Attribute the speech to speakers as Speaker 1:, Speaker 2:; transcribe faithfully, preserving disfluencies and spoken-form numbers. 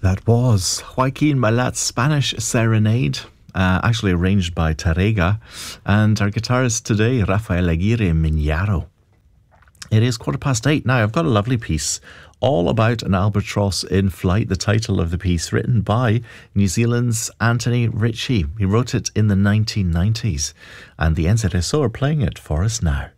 Speaker 1: That was Joaquin Malat's Spanish Serenade, uh, actually arranged by Tarrega, and our guitarist today, Rafael Aguirre Miñaro. It is quarter past eight now. I've got a lovely piece all about an albatross in flight. The title of the piece written by New Zealand's Anthony Ritchie. He wrote it in the nineteen nineties, and the N Z S O are playing it for us now.